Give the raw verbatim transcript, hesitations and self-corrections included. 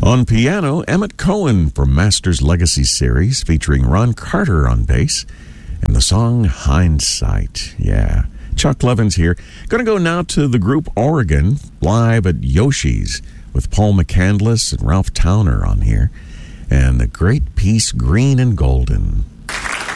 On piano, Emmett Cohen from Masters Legacy series, featuring Ron Carter on bass, and the song Hindsight. Yeah. Chuck Levins here. Going to go now to the group Oregon, live at Yoshi's, with Paul McCandless and Ralph Towner on here, and the great piece Green and Golden.